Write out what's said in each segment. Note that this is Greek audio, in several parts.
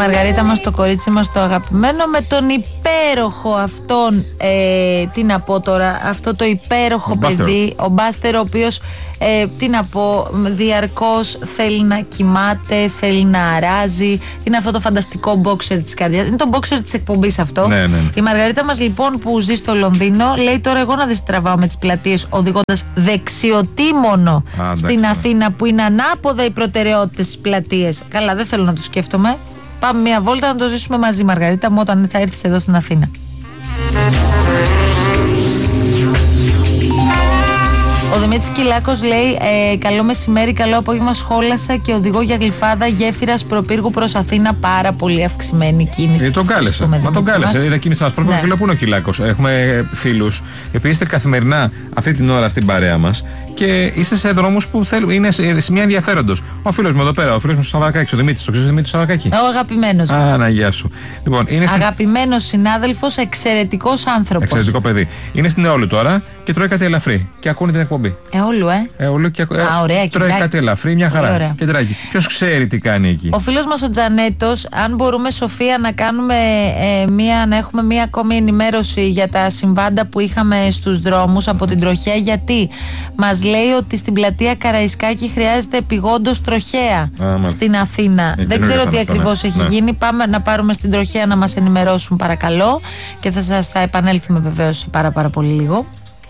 Μαργαρίτα μας, το κορίτσι μας το αγαπημένο, με τον υπέροχο αυτόν, τι να πω τώρα, αυτό το υπέροχο παιδί, ο Μπάστερ, ο οποίος, τι να πω, διαρκώς θέλει να κοιμάται, θέλει να αράζει. Είναι αυτό το φανταστικό μπόξερ της καρδιάς. Είναι το μπόξερ της εκπομπής αυτό. Ναι. Η Μαργαρίτα μας λοιπόν, που ζει στο Λονδίνο, λέει τώρα εγώ να δεν τραβάω με τις πλατείες οδηγώντας δεξιοτήμονο στην Αθήνα, που είναι ανάποδα οι προτεραιότητες στις πλατείες. Καλά, δεν θέλω να το σκέφτομαι. Πάμε μια βόλτα να το ζήσουμε μαζί, Μαργαρίτα μου, όταν θα έρθεις εδώ στην Αθήνα. Ο Δημήτρης Κυλάκος λέει: καλό μεσημέρι, καλό απόγευμα. Σχόλασα και οδηγώ για Γλυφάδα, γέφυρας Προπύργου προς Αθήνα. Πάρα πολύ αυξημένη κίνηση. Τον κάλεσε. Μα τον κάλεσε. Είδα κίνηση στον Ασπρόπουλο και λέω: πού είναι ο Κυλάκος? Έχουμε φίλους, επειδή είστε καθημερινά αυτή την ώρα στην παρέα μας και είστε σε δρόμους που είναι σημεία ενδιαφέροντος. Ο φίλος μου εδώ πέρα, ο φίλος μου στο Σαββακάκι, ο Δημήτρης, το ξέρεις, Δημήτρη Σαββακάκι. Ο αγαπημένος μας. Να, γεια σου. Λοιπόν, αγαπημένος συνάδελφος, εξαιρετικός άνθρωπος. Εξαιρετικό παιδί. Είναι στην Εόλου τώρα και τρώει κάτι ελαφρύ και ακούνε την εκπομπή. Εόλου και ωραία, τρώει κάτι ελαφρύ, μια χαρά. Κεντράκι. Ποιος ξέρει τι κάνει εκεί? Ο φίλος μας ο Τζανέτος, αν μπορούμε, Σοφία, να κάνουμε να έχουμε μία ακόμη ενημέρωση για τα συμβάντα που είχαμε στους δρόμους από την τροχέα, γιατί μας λέει ότι στην πλατεία Καραϊσκάκη χρειάζεται επειγόντως τροχέα στην Αθήνα. Δεν ξέρω τι ακριβώς έχει γίνει. Πάμε να πάρουμε στην τροχέα να μας ενημερώσουν, παρακαλώ, και θα σας τα επανέλθουμε βεβαίως σε πάρα πολύ λίγο.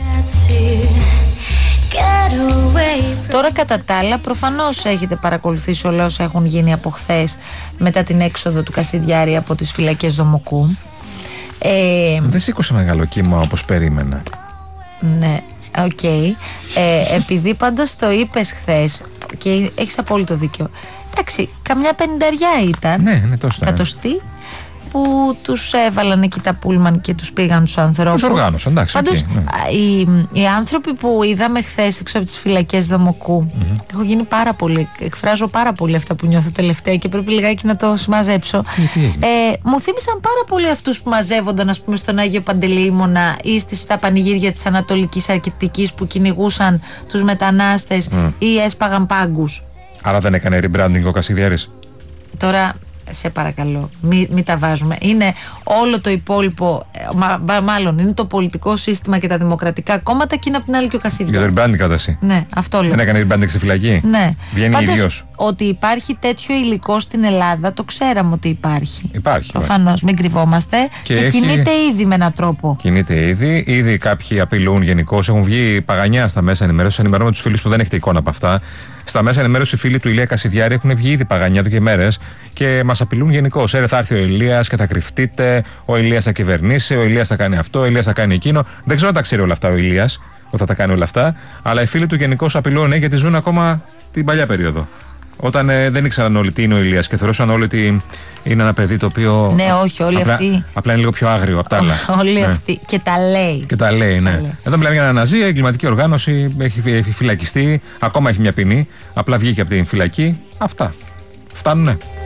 Τώρα, κατά τα άλλα, προφανώς έχετε παρακολουθήσει όλα όσα έχουν γίνει από χθες μετά την έξοδο του Κασιδιάρη από τις φυλακές Δομοκού. Δεν σήκωσε μεγάλο κύμα όπως περίμενα. Ναι, οκ. Επειδή πάντως το είπες χθες και έχεις απόλυτο δίκιο. Εντάξει, καμιά 50 ήταν. Ναι, τόσο. Κατοστή. Που τους έβαλαν εκεί τα πούλμαν και τους πήγαν τους ανθρώπους. Τους οργάνωσαν, εντάξει. Πάντως, οι άνθρωποι που είδαμε χθες έξω από τις φυλακές Δομοκού, έχω γίνει πάρα πολύ, εκφράζω πάρα πολύ αυτά που νιώθω τελευταία και πρέπει λιγάκι να το συμμαζέψω. Μου θύμισαν πάρα πολύ αυτούς που μαζεύονταν, ας πούμε, στον Άγιο Παντελεήμονα ή στα πανηγύρια της Ανατολικής Αρκετικής, που κυνηγούσαν τους μετανάστες ή έσπαγαν πάγκους. Άρα δεν έκανε rebranding ο Κασιδιάρης? Τώρα, σε παρακαλώ, μην τα βάζουμε. Είναι όλο το υπόλοιπο, μάλλον είναι το πολιτικό σύστημα και τα δημοκρατικά κόμματα, και είναι από την άλλη και ο Κασιδιάρης. Για το rebranding κατάσταση. Ναι, αυτό λέω. Δεν έκανε rebranding στη φυλακή. Ναι. Βγαίνει ίδιος. Ότι υπάρχει τέτοιο υλικό στην Ελλάδα, το ξέραμε ότι υπάρχει. Υπάρχει. Προφανώς, μην κρυβόμαστε. Και κινείται ήδη με έναν τρόπο. Κινείται ήδη. Ήδη κάποιοι απειλούν γενικώς. Έχουν βγει παγανιά στα μέσα ενημέρωσης. Ενημερώνουμε τους φίλους που δεν έχετε εικόνα από αυτά. Στα μέσα ενημέρωση, οι φίλοι του Ηλία Κασιδιάρη έχουν βγει ήδη παγανιά εδώ και μέρες και μας απειλούν γενικώς. Θα έρθει ο Ηλίας και θα κρυφτείτε. Ο Ηλίας θα κυβερνήσει. Ο Ηλίας θα κάνει αυτό. Ο Ηλίας θα κάνει εκείνο. Δεν ξέρω αν τα ξέρει όλα αυτά ο Ηλίας, ότι θα τα κάνει όλα αυτά. Αλλά οι φίλοι του γενικώς απειλούν, γιατί ζουν ακόμα την παλιά περίοδο. Όταν δεν ήξεραν όλοι τι είναι ο Ηλίας και θεωρούσαν όλοι ότι είναι ένα παιδί το οποίο. Ναι, όχι, όλοι αυτοί. Απλά είναι λίγο πιο άγριο από τα άλλα. Όλοι αυτοί. Και τα λέει. Και τα λέει, ναι. Εδώ μιλάμε για ένα ναζί, εγκληματική οργάνωση, έχει φυλακιστεί, ακόμα έχει μια ποινή. Απλά βγήκε από την φυλακή. Αυτά. Φτάνουνε.